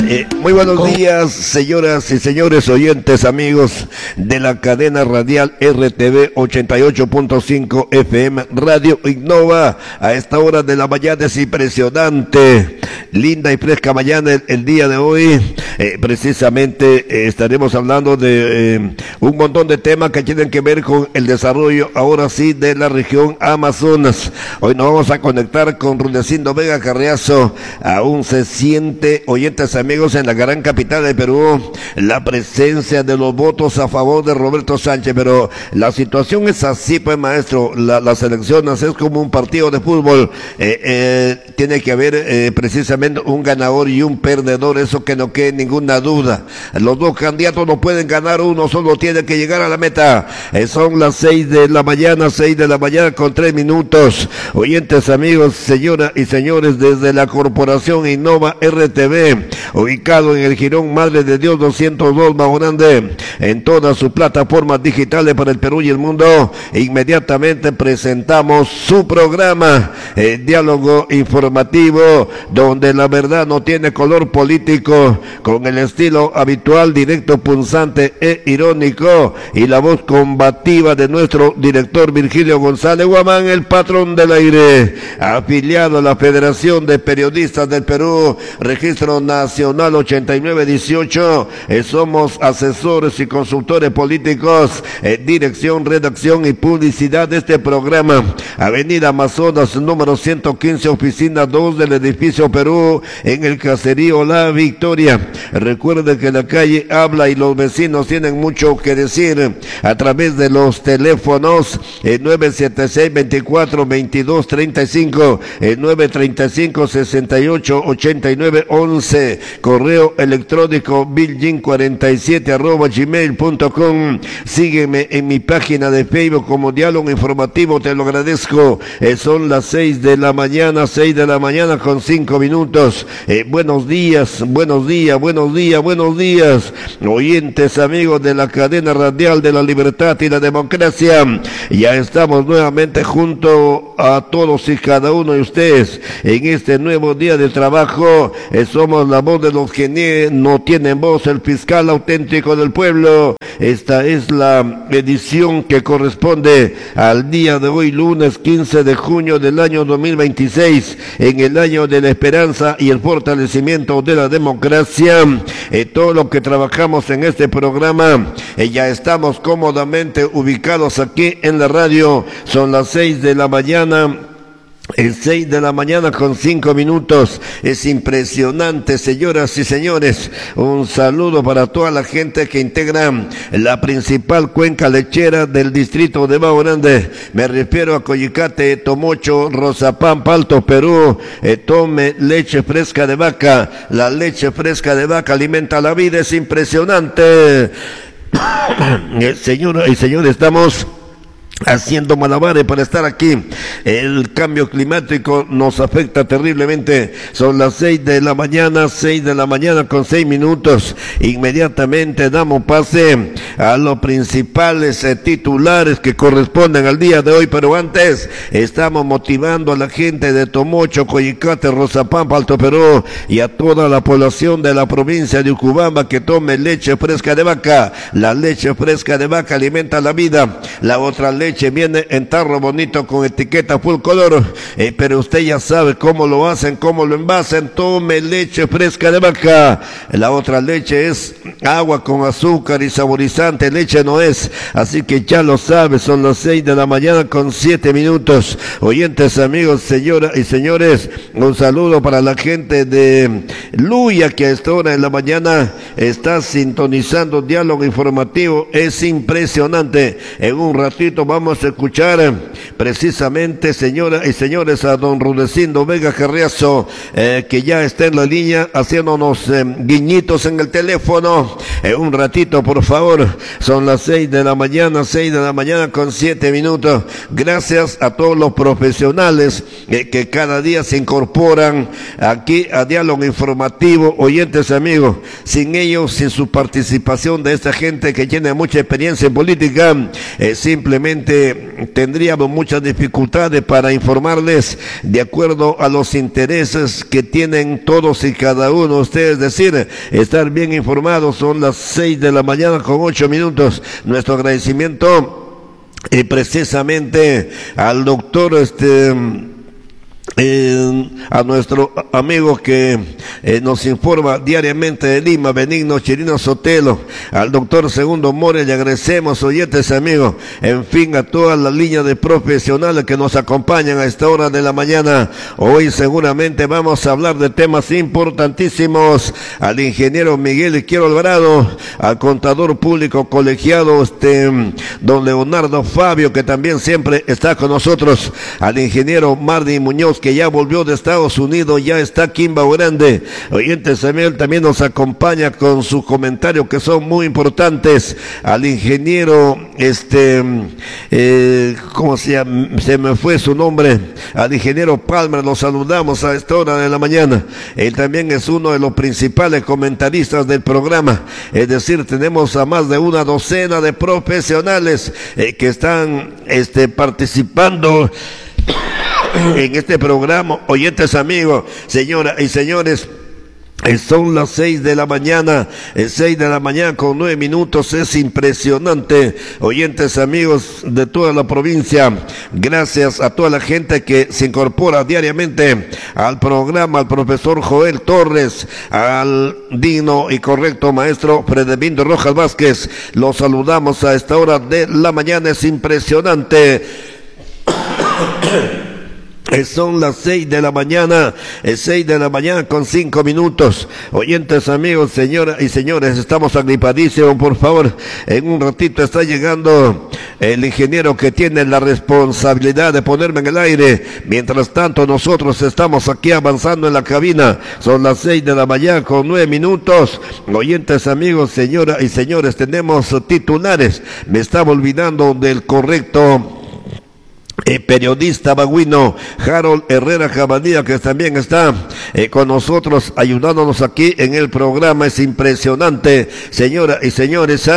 Muy buenos días, señoras y señores oyentes, amigos de la cadena radial RTV 88.5 FM Radio Innova. A esta hora de la mañana es impresionante, linda y fresca mañana el día de hoy. Precisamente estaremos hablando de un montón de temas que tienen que ver con el desarrollo, ahora sí, de la región Amazonas. Hoy nos vamos a conectar con Rudecindo Vega Carriazo. Aún se siente, oyentes amigos, en la gran capital de Perú, la presencia de los votos a favor de Roberto Sánchez, pero la situación es así, pues, maestro. Las elecciones es como un partido de fútbol. Tiene que haber precisamente un ganador y un perdedor, eso que no quede ninguna duda. Los dos candidatos no pueden ganar, uno solo tiene que llegar a la meta. Son las 6 de la mañana con 3 minutos. Oyentes amigos, señoras y señores, desde la Corporación Innova RTV, ubicado en el Jirón Madre de Dios 202 Bajo Grande, en todas sus plataformas digitales para el Perú y el mundo, inmediatamente presentamos su programa, Diálogo Informativo, donde la verdad no tiene color político, con el estilo habitual, directo, punzante e irónico, y la voz combativa de nuestro director Virgilio González Guamán, el patrón del aire, afiliado a la Federación de Periodistas del Perú, Registro Nacional 8918. Somos asesores y consultores políticos, dirección, redacción y publicidad de este programa. Avenida Amazonas, número 115, oficina 2 del edificio Perú, en el caserío La Victoria. Recuerde que la calle habla y los vecinos tienen mucho que decir a través de los teléfonos 976-24-2235, 935-68-89-11, correo electrónico biljin47@gmail.com. Sígueme en mi página de Facebook como Diálogo Informativo, te lo agradezco. Son las 6 de la mañana con 5 minutos. Buenos días, oyentes amigos de la cadena radial de la libertad y la democracia. Ya estamos nuevamente junto a todos y cada uno de ustedes en este nuevo día de trabajo. Somos la voz de los que no tienen voz, el fiscal auténtico del pueblo. Esta es la edición que corresponde al día de hoy, lunes 15 de junio del año 2026, en el año de la esperanza y el fortalecimiento de la democracia. Todo lo que trabajamos en este programa, ya estamos cómodamente ubicados aquí en la radio. Son las 6 de la mañana. Es 6 de la mañana con 5 minutos. Es impresionante, señoras y señores. Un saludo para toda la gente que integra la principal cuenca lechera del distrito de Bajo Grande. Me refiero a Coyicate, Tomocho, Rozapampa, Alto Perú. Tome leche fresca de vaca. La leche fresca de vaca alimenta la vida. Es impresionante. Señoras y señores, estamos haciendo malabares para estar aquí. El cambio climático nos afecta terriblemente. Son las 6 de la mañana con 6 minutos. Inmediatamente damos pase a los principales titulares que corresponden al día de hoy, pero antes estamos motivando a la gente de Tomocho, Coyicate, Rozapampa, Alto Perú y a toda la población de la provincia de Ucubamba que tome leche fresca de vaca. La leche fresca de vaca alimenta la vida. La otra leche viene en tarro bonito con etiqueta full color, pero usted ya sabe cómo lo hacen, cómo lo envasen. Tome leche fresca de vaca. La otra leche es agua con azúcar y saborizante, leche no es, así que ya lo sabe. Son las 6 de la mañana con 7 minutos. Oyentes amigos, señoras y señores, un saludo para la gente de Luya que a esta hora de la mañana está sintonizando Diálogo Informativo. Es impresionante. En un ratito vamos a escuchar precisamente, señoras y señores, a don Rudecindo Vega Carriazo, que ya está en la línea haciéndonos guiñitos en el teléfono. Un ratito, por favor. Son las 6 de la mañana con 7 minutos. Gracias a todos los profesionales que cada día se incorporan aquí a Diálogo Informativo. Oyentes amigos, sin ellos, sin su participación de esta gente que tiene mucha experiencia en política, simplemente realmente tendríamos muchas dificultades para informarles de acuerdo a los intereses que tienen todos y cada uno de ustedes, es decir, estar bien informados. Son las 6 de la mañana con 8 minutos. Nuestro agradecimiento precisamente al doctor a nuestro amigo que nos informa diariamente de Lima, Benigno Chirino Sotelo, al doctor Segundo More, le agradecemos, oyentes amigos, en fin, a toda la línea de profesionales que nos acompañan a esta hora de la mañana. Hoy seguramente vamos a hablar de temas importantísimos, al ingeniero Miguel Izquierdo Alvarado, al contador público colegiado don Leonardo Fabio, que también siempre está con nosotros, al ingeniero Mardi Muñoz, que ya volvió de Estados Unidos, ya está aquí en Bao Grande. Oyente Samuel también nos acompaña con sus comentarios que son muy importantes. Al ingeniero, ¿cómo se llama? Se me fue su nombre. Al ingeniero Palmer, los saludamos a esta hora de la mañana. Él también es uno de los principales comentaristas del programa. Es decir, tenemos a más de una docena de profesionales que están participando en este programa. Oyentes amigos, señoras y señores, son las 6 de la mañana, 6 de la mañana con 9 minutos, es impresionante. Oyentes amigos de toda la provincia, gracias a toda la gente que se incorpora diariamente al programa, al profesor Joel Torres, al digno y correcto maestro Fredevindo Rojas Vázquez, los saludamos a esta hora de la mañana, es impresionante. Son las 6 de la mañana, 6 de la mañana con 5 minutos. Oyentes amigos, señoras y señores, estamos agripadísimos, por favor. En un ratito está llegando el ingeniero que tiene la responsabilidad de ponerme en el aire. Mientras tanto, nosotros estamos aquí avanzando en la cabina. Son las 6 de la mañana con 9 minutos. Oyentes amigos, señoras y señores, tenemos titulares. Me estaba olvidando del correcto periodista bagüino Harold Herrera Jabalía, que también está con nosotros ayudándonos aquí en el programa. Es impresionante, señoras y señores.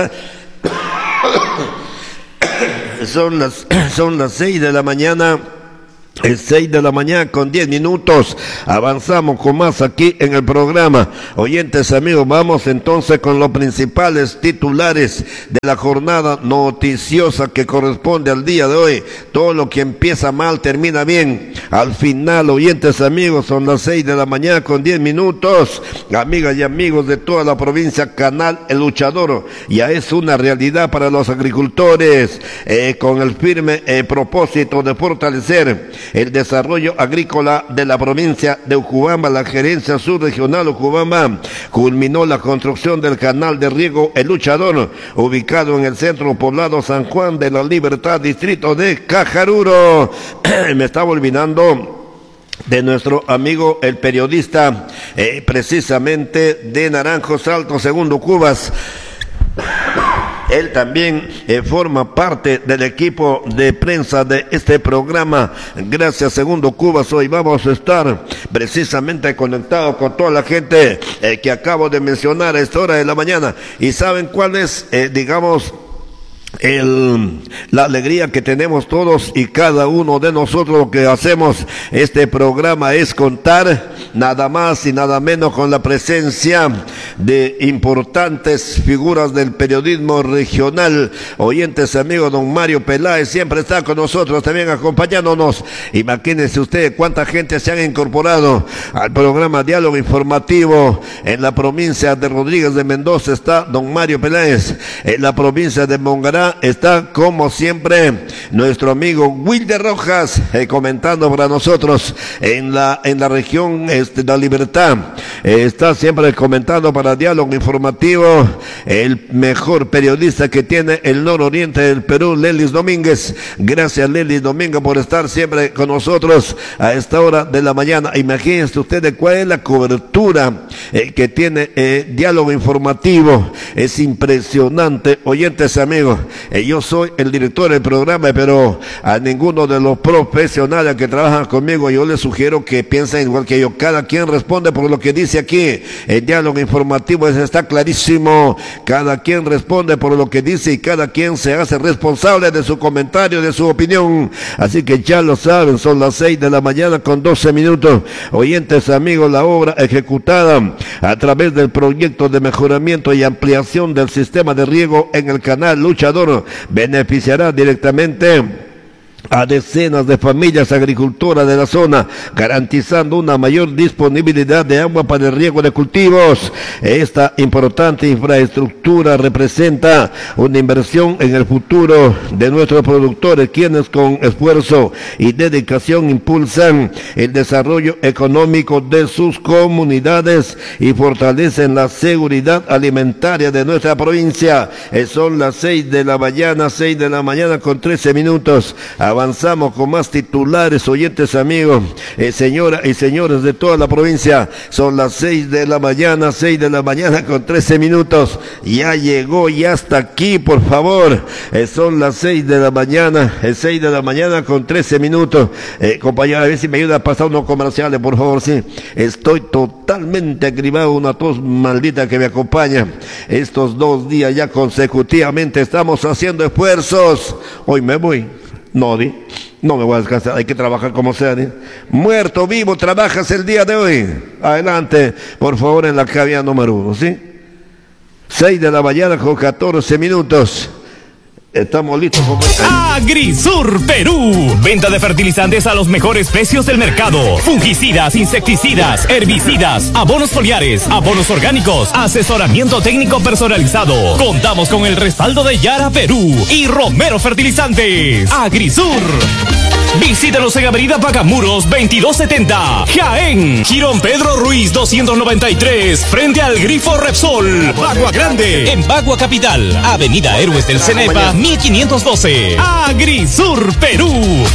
Son las 6 de la mañana. Es 6 de la mañana con 10 minutos. Avanzamos con más aquí en el programa. Oyentes amigos, vamos entonces con los principales titulares de la jornada noticiosa que corresponde al día de hoy. Todo lo que empieza mal termina bien. Al final, oyentes amigos, son las 6 de la mañana con 10 minutos. Amigas y amigos de toda la provincia, Canal El Luchador ya es una realidad para los agricultores, con el firme propósito de fortalecer el desarrollo agrícola de la provincia de Ucubamba. La gerencia subregional Ucubamba culminó la construcción del canal de riego El Luchador, ubicado en el centro poblado San Juan de la Libertad, distrito de Cajaruro. Me estaba olvidando de nuestro amigo el periodista precisamente de Naranjos Altos, Segundo Cubas. Él también forma parte del equipo de prensa de este programa. Gracias, Segundo Cubas. Hoy vamos a estar precisamente conectados con toda la gente que acabo de mencionar a esta hora de la mañana. ¿Y saben cuál es, la alegría que tenemos todos y cada uno de nosotros? Lo que hacemos este programa es contar nada más y nada menos con la presencia de importantes figuras del periodismo regional. Oyentes amigos, don Mario Peláez siempre está con nosotros también acompañándonos. Imagínense ustedes cuánta gente se han incorporado al programa Diálogo Informativo. En la provincia de Rodríguez de Mendoza está don Mario Peláez. En la provincia de Mongará está, como siempre, nuestro amigo Wilder Rojas comentando para nosotros. En la región de La Libertad está siempre comentando para Diálogo Informativo el mejor periodista que tiene el nororiente del Perú, Lelis Domínguez. Gracias, Lelis Domínguez, por estar siempre con nosotros a esta hora de la mañana. Imagínense ustedes cuál es la cobertura que tiene Diálogo Informativo. Es impresionante, oyentes amigos. Yo soy el director del programa, pero a ninguno de los profesionales que trabajan conmigo yo les sugiero que piensen igual que yo. Cada quien responde por lo que dice aquí en Diálogo Informativo. informativo está clarísimo. Cada quien responde por lo que dice y cada quien se hace responsable de su comentario, de su opinión. Así que ya lo saben, son las 6 de la mañana con 12 minutos. Oyentes, amigos, la obra ejecutada a través del proyecto de mejoramiento y ampliación del sistema de riego en el canal Luchador beneficiará directamente a decenas de familias agricultoras de la zona, garantizando una mayor disponibilidad de agua para el riego de cultivos. Esta importante infraestructura representa una inversión en el futuro de nuestros productores, quienes con esfuerzo y dedicación impulsan el desarrollo económico de sus comunidades y fortalecen la seguridad alimentaria de nuestra provincia. Son las 6 de la mañana con 13 minutos. Avanzamos con más titulares, oyentes, amigos, señoras y señores de toda la provincia. Son las 6 de la mañana con 13 minutos. Ya llegó, ya está aquí, por favor. Son las 6 de la mañana con 13 minutos. Compañera, a ver si me ayuda a pasar unos comerciales, por favor, sí. Estoy totalmente agribado, una tos maldita que me acompaña. Estos 2 días ya consecutivamente estamos haciendo esfuerzos. Hoy me voy. No me voy a descansar, hay que trabajar como sea. Muerto, vivo, trabajas el día de hoy. Adelante, por favor, en la cabina número 1, ¿sí? 6 de la mañana con 14 minutos. Estamos listos con Agrisur Perú. Venta de fertilizantes a los mejores precios del mercado. Fungicidas, insecticidas, herbicidas, abonos foliares, abonos orgánicos, asesoramiento técnico personalizado. Contamos con el respaldo de Yara Perú y Romero Fertilizantes. Agrisur. Visítanos en Avenida Pacamuros 2270, Jaén. Girón Pedro Ruiz 293, frente al Grifo Repsol. Bagua Grande. En Bagua Capital, Avenida Héroes del Cenepa 1512. Agrisur Perú.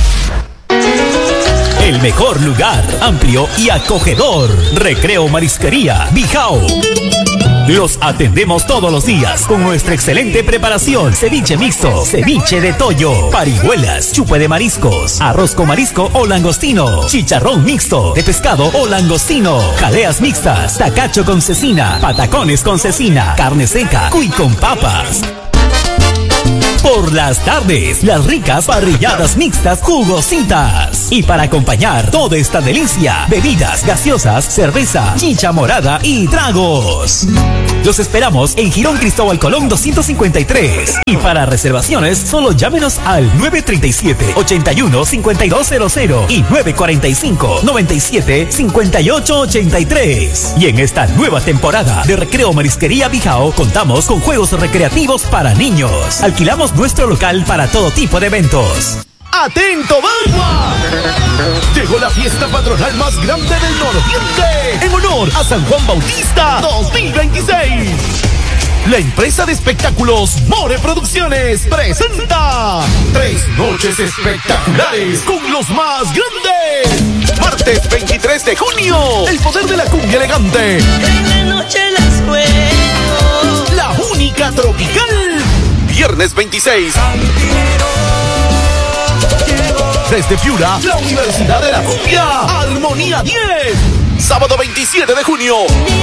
El mejor lugar, amplio y acogedor. Recreo Marisquería Bijao. Los atendemos todos los días con nuestra excelente preparación. Ceviche mixto, ceviche de toyo, parihuelas, chupe de mariscos, arroz con marisco o langostino, chicharrón mixto de pescado o langostino, jaleas mixtas, tacacho con cecina, patacones con cecina, carne seca, cuy con papas. Por las tardes, las ricas parrilladas mixtas jugositas. Y para acompañar toda esta delicia, bebidas gaseosas, cerveza, chicha morada y tragos. Los esperamos en Girón Cristóbal Colón 253. Y para reservaciones, solo llámenos al 937-81-5200 y 945-97-5883. Y en esta nueva temporada de Recreo Marisquería Bijao, contamos con juegos recreativos para niños. Alquilamos nuestro local para todo tipo de eventos. ¡Atento, Bagua! Llegó la fiesta patronal más grande del nororiente en honor a San Juan Bautista 2026. La empresa de espectáculos More Producciones presenta 3 noches espectaculares con los más grandes. Martes 23 de junio, el poder de la cumbia elegante. En la noche las juego. La única tropical. Viernes 26. Desde Piura, la Universidad de la Cumbia, Armonía 10. Sábado 27 de junio,